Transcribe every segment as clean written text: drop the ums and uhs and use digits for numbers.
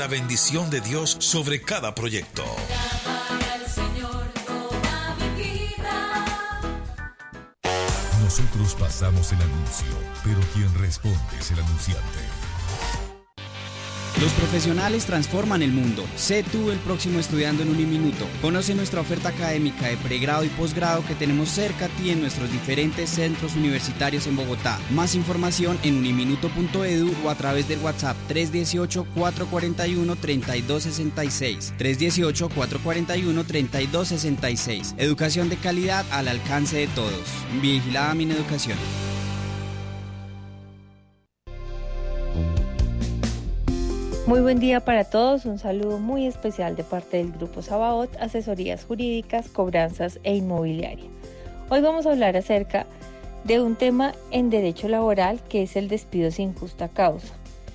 La bendición de Dios sobre cada proyecto. Nosotros pasamos el anuncio, pero quien responde es el anunciante. Los profesionales transforman el mundo. Sé tú el próximo estudiando en Uniminuto. Conoce nuestra oferta académica de pregrado y posgrado que tenemos cerca a ti en nuestros diferentes centros universitarios en Bogotá. Más información en uniminuto.edu o a través del WhatsApp 318-441-3266. 318-441-3266. Educación de calidad al alcance de todos. Vigilada Mineducación. Muy buen día para todos, un saludo muy especial de parte del Grupo Sabaot, Asesorías Jurídicas, Cobranzas e Inmobiliaria. Hoy vamos a hablar acerca de un tema en derecho laboral que es el despido sin justa causa.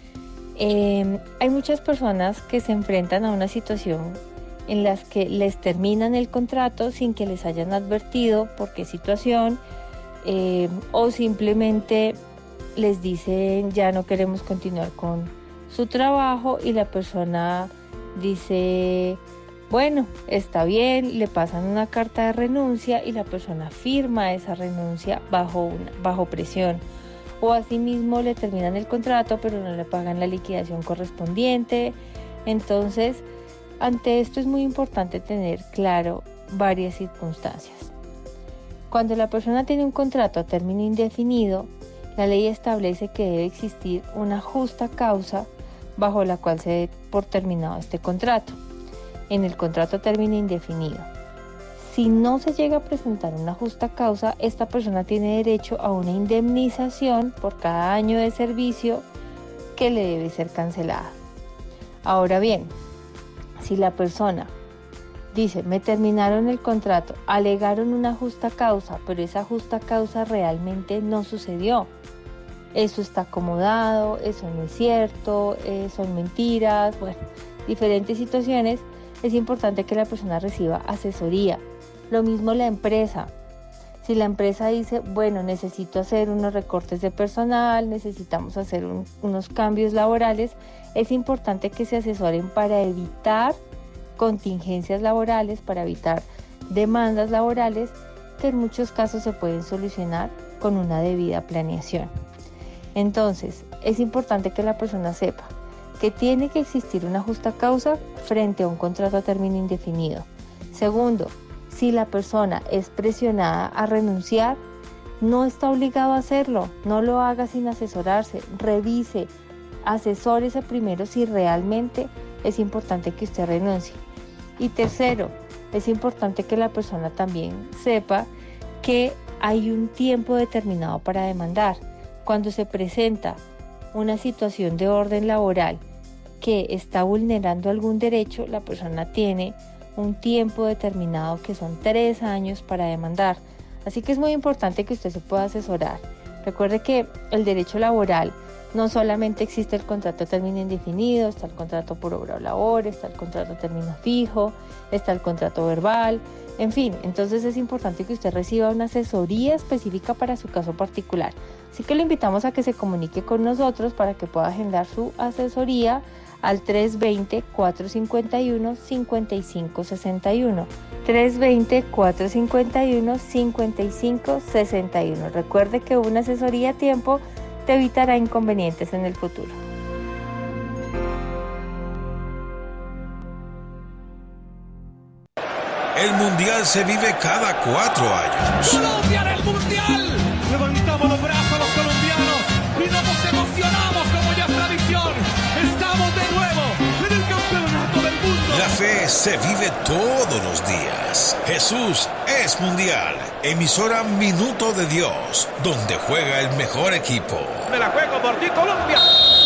Hay muchas personas que se enfrentan a una situación en las que les terminan el contrato sin que les hayan advertido por qué situación o simplemente les dicen ya no queremos continuar con su trabajo y la persona dice bueno, está bien, le pasan una carta de renuncia y la persona firma esa renuncia bajo presión, o asimismo le terminan el contrato pero no le pagan la liquidación correspondiente. Entonces, ante esto es muy importante tener claro varias circunstancias. Cuando la persona tiene un contrato a término indefinido, la ley establece que debe existir una justa causa bajo la cual se dé por terminado este contrato. En el contrato a término indefinido, si no se llega a presentar una justa causa, esta persona tiene derecho a una indemnización por cada año de servicio que le debe ser cancelada. Ahora bien, si la persona dice me terminaron el contrato, alegaron una justa causa, pero esa justa causa realmente no sucedió, eso está acomodado, eso no es cierto, son mentiras, bueno, diferentes situaciones, es importante que la persona reciba asesoría. Lo mismo la empresa. Si la empresa dice, bueno, necesito hacer unos recortes de personal, necesitamos hacer unos cambios laborales, es importante que se asesoren para evitar contingencias laborales, para evitar demandas laborales que en muchos casos se pueden solucionar con una debida planeación. Entonces, es importante que la persona sepa que tiene que existir una justa causa frente a un contrato a término indefinido. Segundo, si la persona es presionada a renunciar, no está obligado a hacerlo, no lo haga sin asesorarse, revise, asesórese primero si realmente es importante que usted renuncie. Y tercero, es importante que la persona también sepa que hay un tiempo determinado para demandar. Cuando se presenta una situación de orden laboral que está vulnerando algún derecho, la persona tiene un tiempo determinado que son 3 años para demandar. Así que es muy importante que usted se pueda asesorar. Recuerde que el derecho laboral no solamente existe el contrato a término indefinido, está el contrato por obra o labor, está el contrato a término fijo, está el contrato verbal, en fin, entonces es importante que usted reciba una asesoría específica para su caso particular. Así que le invitamos a que se comunique con nosotros para que pueda agendar su asesoría al 320-451-5561. 320-451-5561. Recuerde que una asesoría a tiempo te evitará inconvenientes en el futuro. El Mundial se vive cada 4 años. ¡Colombia en el Mundial! Levantamos los brazos los colombianos y nos emocionamos como ya es tradición. Estamos de nuevo en el campeonato del mundo. La fe se vive todos los días. Jesús es Mundial. Emisora Minuto de Dios, donde juega el mejor equipo. Me la juego por ti, Colombia.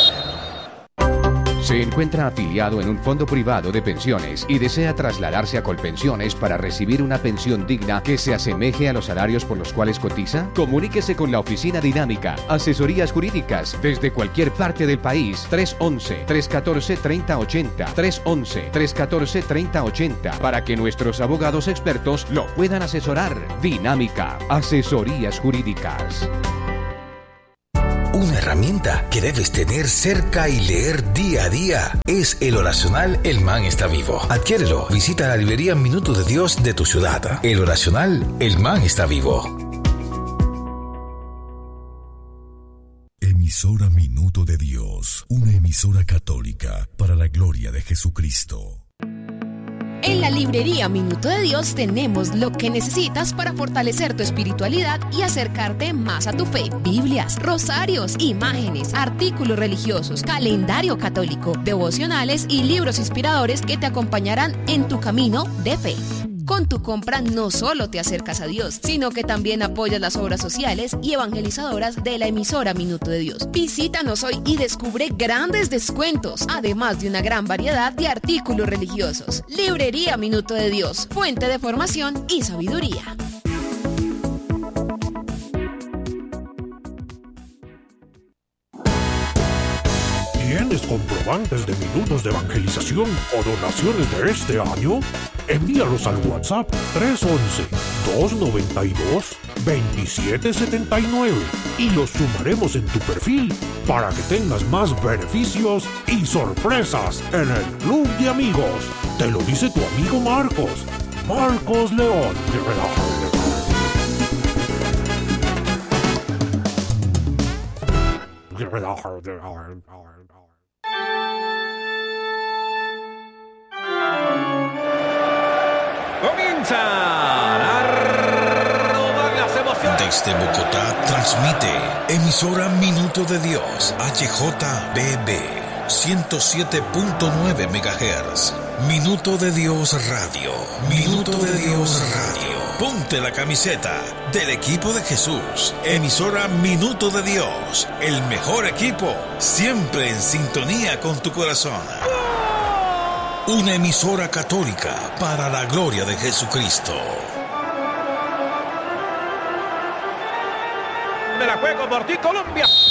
Se encuentra afiliado en un fondo privado de pensiones y desea trasladarse a Colpensiones para recibir una pensión digna que se asemeje a los salarios por los cuales cotiza. Comuníquese con la Oficina Dinámica, Asesorías Jurídicas, desde cualquier parte del país. 311-314-3080, 311-314-3080, para que nuestros abogados expertos lo puedan asesorar. Dinámica, Asesorías Jurídicas. Una herramienta que debes tener cerca y leer día a día es el oracional El Man está vivo. Adquiérelo. Visita la librería Minuto de Dios de tu ciudad. El oracional El Man está vivo. Emisora Minuto de Dios, una emisora católica para la gloria de Jesucristo. En la librería Minuto de Dios tenemos lo que necesitas para fortalecer tu espiritualidad y acercarte más a tu fe. Biblias, rosarios, imágenes, artículos religiosos, calendario católico, devocionales y libros inspiradores que te acompañarán en tu camino de fe. Con tu compra no solo te acercas a Dios, sino que también apoyas las obras sociales y evangelizadoras de la emisora Minuto de Dios. Visítanos hoy y descubre grandes descuentos, además de una gran variedad de artículos religiosos. Librería Minuto de Dios, fuente de formación y sabiduría. ¿Tienes comprobantes de minutos de evangelización o donaciones de este año? Envíalos al WhatsApp 311-292-2779 y los sumaremos en tu perfil para que tengas más beneficios y sorpresas en el Club de Amigos. Te lo dice tu amigo Marcos. Marcos León. Comienza a rodar las emociones. Desde Bogotá transmite emisora Minuto de Dios HJBB 107.9 MHz. Minuto de Dios Radio. Minuto de Dios Radio. Ponte la camiseta del equipo de Jesús. Emisora Minuto de Dios. El mejor equipo, siempre en sintonía con tu corazón. Una emisora católica para la gloria de Jesucristo. De la juego por ti, Colombia.